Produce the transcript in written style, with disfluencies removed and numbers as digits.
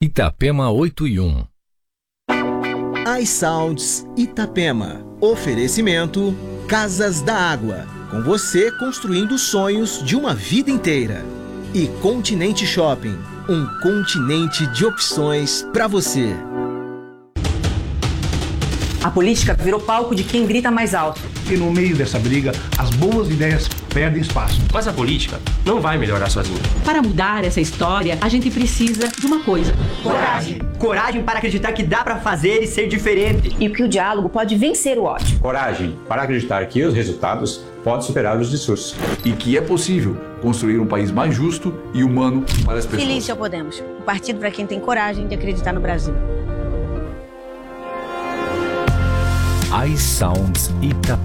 Itapema 8:1. iSounds Itapema. Oferecimento Casas da Água. Com você construindo sonhos de uma vida inteira. E Continente Shopping. Um continente de opções para você. A política virou palco de quem grita mais alto. E no meio dessa briga, as boas ideias perdem espaço. Mas a política não vai melhorar sozinha. Para mudar essa história, a gente precisa de uma coisa: coragem. Coragem para acreditar que dá para fazer e ser diferente. E que o diálogo pode vencer o ódio. Coragem para acreditar que os resultados podem superar os discursos. E que é possível construir um país mais justo e humano para as pessoas. Feliz ao Podemos, o partido para quem tem coragem de acreditar no Brasil. iSounds Itapema.